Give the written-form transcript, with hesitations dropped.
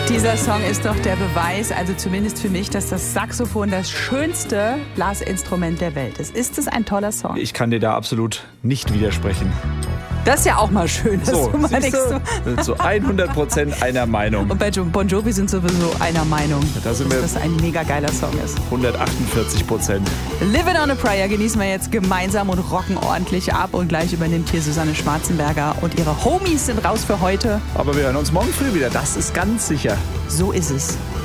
Dieser Song ist doch der Beweis, also zumindest für mich, dass das Saxophon das schönste Blasinstrument der Welt ist. Ist es ein toller Song? Ich kann dir da absolut nicht widersprechen. Das ist ja auch mal schön, dass So, du mal siehst nichts du, zu 100% einer Meinung. Und bei Bon Jovi sind sowieso einer Meinung, Da sind wir dass das ein mega geiler Song ist. 148%. Living on a Prayer genießen wir jetzt gemeinsam und rocken ordentlich ab. Und gleich übernimmt hier Susanne Schwarzenberger und ihre Homies sind raus für heute. Aber wir hören uns morgen früh wieder, das ist ganz sicher. So ist es.